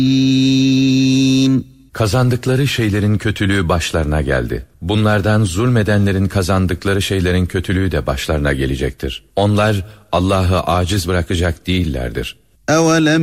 Kazandıkları şeylerin kötülüğü başlarına geldi. Bunlardan zulmedenlerin kazandıkları şeylerin kötülüğü de başlarına gelecektir. Onlar Allah'ı aciz bırakacak değillerdir.